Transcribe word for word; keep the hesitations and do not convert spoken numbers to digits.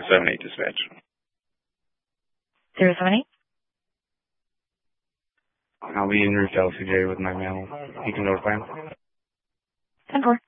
seven eight dispatch. zero seven eight? I'll be in route to L C J with my mail. You can notify him. ten four.